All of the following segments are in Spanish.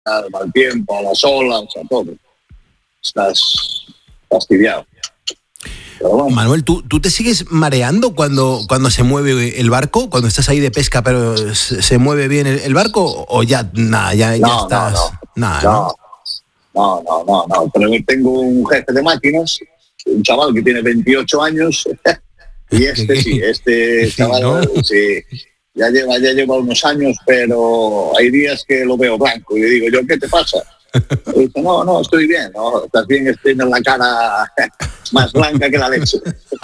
al mal tiempo, a las olas, a todo. Estás fastidiado. Bueno. Manuel, ¿tú te sigues mareando cuando se mueve el barco? Cuando estás ahí de pesca, pero ¿se mueve bien el barco? ¿O ya nada, ya estás? No. Pero tengo un jefe de máquinas, un chaval que tiene 28 años, y este chaval, ¿no? Sí, ya lleva unos años, pero hay días que lo veo blanco y le digo yo, ¿qué te pasa? Y dice, no, estoy bien, no, estás bien, estoy en la cara más blanca que la leche.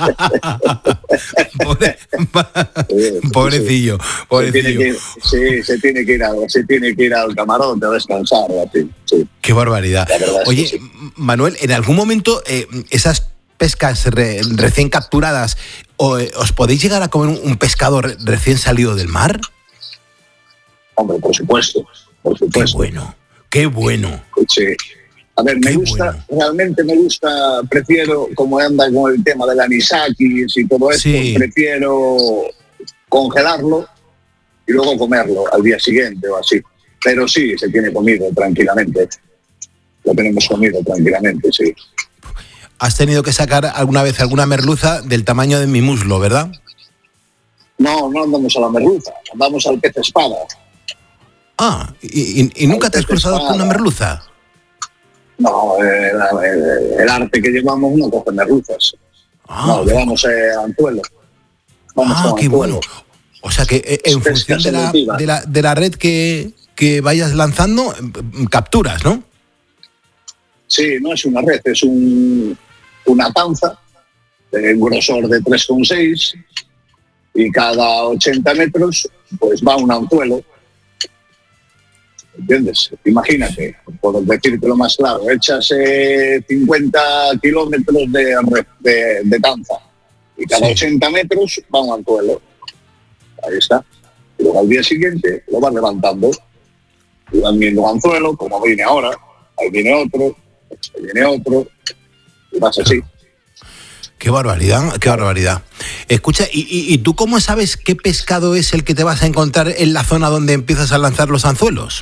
Pobrecillo. Se tiene que ir al camarote a descansar. Sí. Qué barbaridad. Oye, sí. Manuel, ¿en algún momento esas pescas recién capturadas, os podéis llegar a comer un pescado recién salido del mar? Hombre, por supuesto. Qué bueno. Sí. A ver, realmente me gusta, prefiero, como anda con el tema del anisakis y todo esto, prefiero congelarlo y luego comerlo al día siguiente o así. Pero sí, se tiene comido tranquilamente. Lo tenemos comido tranquilamente, sí. ¿Has tenido que sacar alguna vez alguna merluza del tamaño de mi muslo, verdad? No andamos a la merluza, andamos al pez espada. Ah, ¿y nunca te has cruzado con una merluza? No, el arte que llevamos no coge merluzas. Llevamos anzuelo. Qué bueno. O sea que en función de la red que vayas lanzando, capturas, ¿no? Sí, no es una red, es una tanza de un grosor de 3,6 y cada 80 metros pues va un anzuelo. ¿Entiendes? Imagínate, por decirte lo más claro, echas 50 kilómetros de tanza y cada 80 metros va un anzuelo. Ahí está. Y luego al día siguiente lo vas levantando y van viendo anzuelo, como viene ahora, ahí viene otro, y vas así. Qué barbaridad. Escucha, ¿y tú cómo sabes qué pescado es el que te vas a encontrar en la zona donde empiezas a lanzar los anzuelos?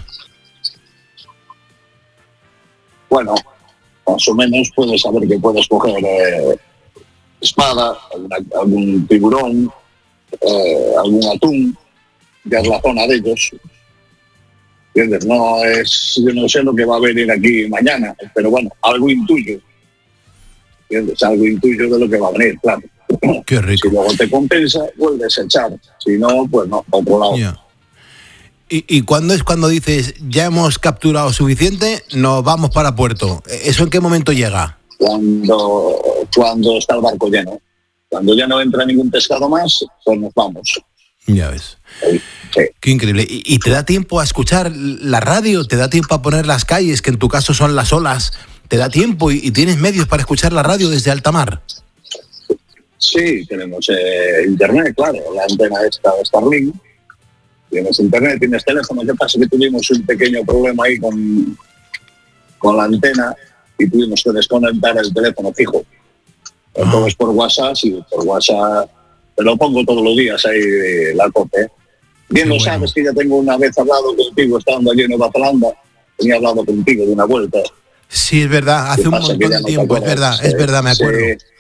Bueno, más o menos puedes saber que puedes coger espada, algún tiburón, algún atún, ya es la zona de ellos. ¿Entiendes? Yo no sé lo que va a venir aquí mañana, pero bueno, algo intuyo. ¿Entiendes? Algo intuyo de lo que va a venir, claro. Qué rico. Si luego te compensa, vuelves a echar. Si no, pues no, a otro lado. Yeah. ¿Y cuándo es cuando dices, ya hemos capturado suficiente, nos vamos para puerto? ¿Eso en qué momento llega? Cuando está el barco lleno. Cuando ya no entra ningún pescado más, pues nos vamos. Ya ves. Sí. Qué increíble. ¿Y te da tiempo a escuchar la radio? ¿Te da tiempo a poner las calles, que en tu caso son las olas? ¿Te da tiempo y tienes medios para escuchar la radio desde alta mar? Sí, tenemos internet, claro, la antena esta de Starlink. Tienes internet, tienes teléfono. ¿Qué pasa? Que tuvimos un pequeño problema ahí con la antena y tuvimos que desconectar el teléfono fijo. Entonces por WhatsApp, te lo pongo todos los días ahí la COPE. Bien lo sabes que ya tengo una vez hablado contigo estando allí en Nueva Zelanda. Tenía hablado contigo de una vuelta. Sí, es verdad, hace un montón de tiempo, es verdad, me acuerdo.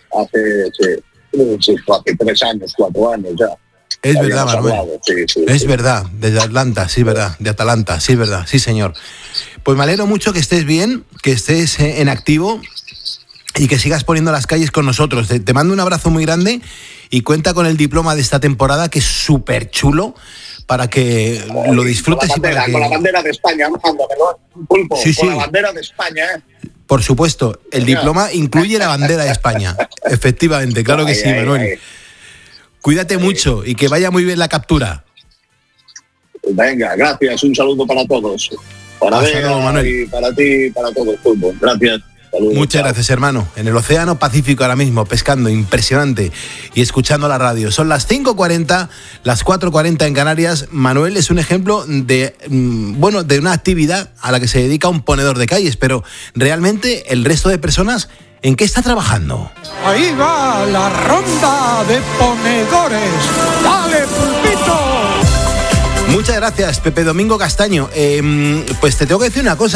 Hace 3 años, 4 años ya. Es verdad, Manuel. Es verdad, desde Atlanta, sí, verdad, de Atalanta, sí, verdad, sí, señor. Pues me alegro mucho que estés bien, que estés en activo y que sigas poniendo las calles con nosotros. Te mando un abrazo muy grande y cuenta con el diploma de esta temporada, que es súper chulo, para que lo disfrutes. Con la bandera de España, Pulpo, sí. Con la bandera de España, Por supuesto, el diploma incluye la bandera de España. Efectivamente, claro que sí, Manuel. Cuídate mucho y que vaya muy bien la captura. Venga, gracias. Un saludo para todos. Para luego, Manuel. Y para ti y para todo el fútbol. Gracias. Saludos, muchas gracias, hermano. En el Océano Pacífico ahora mismo, pescando, impresionante. Y escuchando la radio. Son las 5:40, las 4:40 en Canarias. Manuel es un ejemplo de una actividad a la que se dedica un ponedor de calles, pero realmente el resto de personas, ¿en qué está trabajando? Ahí va la ronda de ponedores. ¡Dale, Pulpito! Muchas gracias, Pepe Domingo Castaño. Pues te tengo que decir una cosa.